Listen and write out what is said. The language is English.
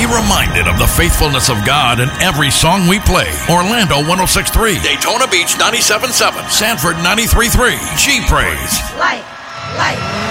Be reminded of the faithfulness of God in every song we play. Orlando 106.3, Daytona Beach 97.7, Sanford 93.3. G Praise. Light.